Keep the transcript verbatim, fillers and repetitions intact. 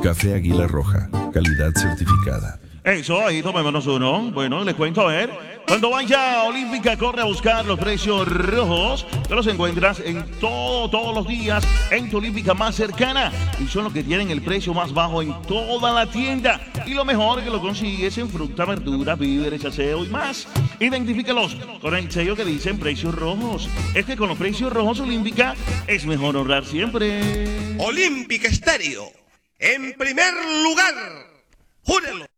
Café Águila Roja, calidad certificada. Eso, ahí tomémonos uno. Bueno, les cuento, a ver. Cuando vaya a Olímpica, corre a buscar los precios rojos. Que los encuentras en todo, todos los días en tu Olímpica más cercana. Y son los que tienen el precio más bajo en toda la tienda. Y lo mejor que lo consigues en fruta, verdura, víveres, aseo y más. Identifícalos con el sello que dicen precios rojos. Es que con los precios rojos Olímpica es mejor ahorrar siempre. Olímpica Estéreo, en primer lugar. ¡Júrelo!